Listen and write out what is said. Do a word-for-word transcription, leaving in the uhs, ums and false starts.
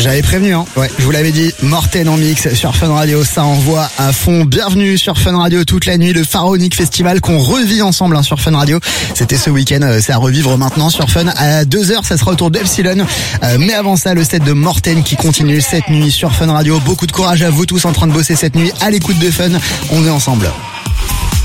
J'avais prévenu, hein. Ouais, je vous l'avais dit, Morten en mix sur Fun Radio, ça envoie à fond. Bienvenue sur Fun Radio toute la nuit, le Pharaonic Festival qu'on revit ensemble hein, sur Fun Radio. C'était ce week-end, c'est à revivre maintenant sur Fun. À deux heures, ça sera autour d'Epsilon. Euh, mais avant ça, le set de Morten qui continue cette nuit sur Fun Radio. Beaucoup de courage à vous tous en train de bosser cette nuit à l'écoute de Fun. On est ensemble.